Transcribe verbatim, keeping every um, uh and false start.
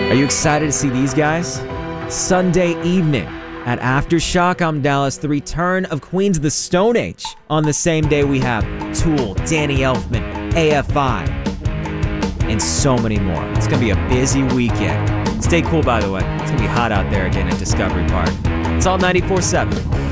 Are you excited to see these guys? Sunday evening at Aftershock, I'm Dallas, the return of Queens of the Stone Age. On the same day, we have Tool, Danny Elfman, A F I, and so many more. It's going to be a busy weekend. Stay cool, by the way. It's going to be hot out there again at Discovery Park. It's all ninety-four seven.